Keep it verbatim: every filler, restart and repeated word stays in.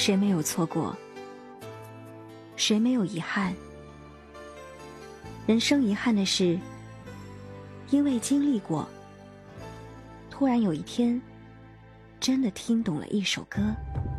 谁没有错过？谁没有遗憾？人生遗憾的是，因为经历过，突然有一天，真的听懂了一首歌。